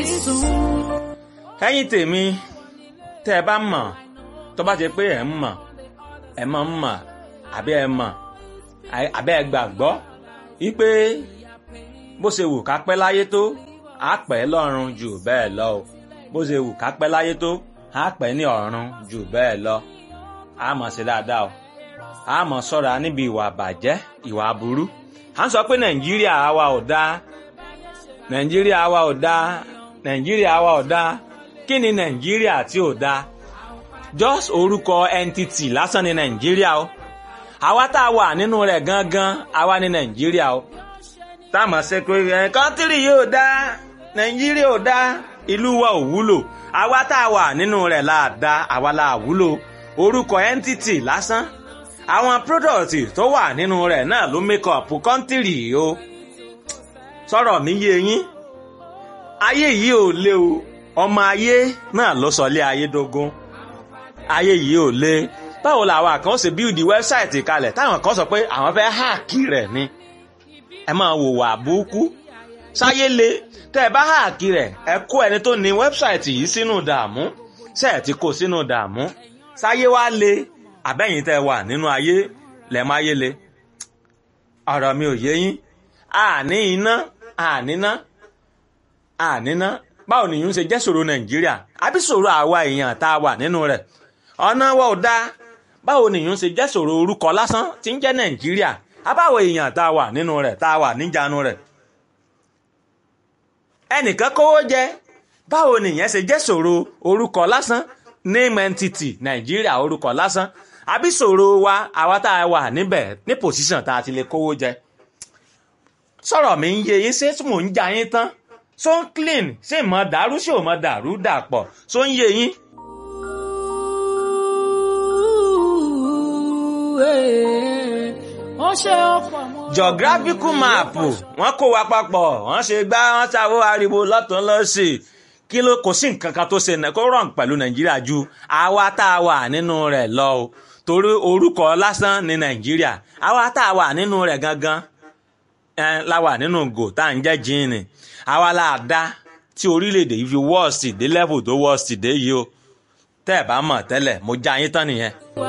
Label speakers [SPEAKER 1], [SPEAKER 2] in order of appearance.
[SPEAKER 1] ẹ̀yin tèmi tẹ́ ẹ bá mọ̀ tó bá jẹ́ pé ẹ ń mọ̀ ẹ mọ̀ ń mọ̀ àbí ẹ mọ̀ àbí ẹ gbàgbọ́ wípé bó ṣe wù ká pẹ́ láyé tó á pẹ́ lọ́run jù bẹ́ẹ̀ lọ o bó ṣe wù ká pẹ́ láyé tó á pẹ́ ní ọ̀run jù bẹ́ẹ̀ lọ á mọ̀ ṣe dáadáa o á mọ̀ ṣọ́ra níbi ìwà bàjẹ́ ìwà aburú à ń sọ pé nàìjíríà wa ò dáa nàìjíríà wa ò dáa nàìjíríà wa ò dáa kí ni nàìjíríà tí ò dáa just orúkọ entity lásán ni nàìjíríà o àwa tá a wà nínú rẹ̀ gangan àwa ni nàìjíríà o tá a mọ̀ ṣe pé kọ́ńtírì yóò dáa nàìjíríà ò dáa ìlú wa ò wúlò àwa tá a wà nínú rẹ̀ là dá àwa là wúlò orúkọ entity lásán àwọn product tó wà nínú rẹ̀ náà ló make up kọ́ńtírì o sọ̀rọ̀ mi yé yín ayé yìí ò lé o ọmọ ayé náà ló sọ lé ayé dógún ayé yìí ò lé báwo làwọn kan ṣe build website kalẹ̀ táwọn kan sọ pé àwọn fẹ́ háàkì rẹ̀ ni ẹ máa wò wà búkú sáyé le tẹ́ ẹ bá háàkì rẹ̀ ẹ kó ẹni tó ní website yìí sínú dààmú ṣe ẹ ti kó sínú dààmú sáyé wá le àbẹ́yìn tẹ́ wà nínú ayé lẹ̀ máa yé le ọ̀rọ̀ mi ò yé yín àní iná àníná báwo ni yín ṣe jẹ́ ṣòro nàìjíríà àbí ṣòro àwa èèyàn tá a wà nínú rẹ̀ ọ̀nà wa ò dáa báwo ni yín ṣe jẹ́ ṣòro orúkọ lásán tí ń jẹ́ nàìjíríà àbáwo èèyàn tá a wà nínú rẹ̀ tá a wà níjànú rẹ̀ ẹnìkan kówó jẹ báwo ni ìyẹn ṣe jẹ́ ṣòro orúkọ lásán name entity nàìjíríà orúkọ lásán àbí ṣòro wa àwa tá a wà níbẹ̀ ní position tá a ti lè kówó jẹ sọ̀rọ̀ mi ń yé yín ṣé tí mò ń ja yín tán so ń clean ṣé ìmọ̀ dàrú ṣé ò mọ̀ dàrú dàpọ̀ so ń yé yín. geographical map wọ́n kó wa papọ̀ wọ́n ṣe gbá wọ́n ṣàwọ́ ariwo lọ́tún lọ́sì kí ló kò sí nǹkan kan tó ṣe kó rọ̀ pẹ̀lú nàìjíríà ju àwa tá a wà nínú rẹ̀ lọ o torí orúkọ lásán ní nàìjíríà àwa tá a wà nínú rẹ̀ gangan la wà nínú gò tá à ń jẹ́ jíìnì àwa la dá tí orílẹ̀-èdè yìí fi wọ́ọ̀sì dé level tó wọ́ọ̀sì dé yìí o tẹ́ ẹ̀ bá mọ̀ tẹ́lẹ̀ mo já yín tán nìyẹn.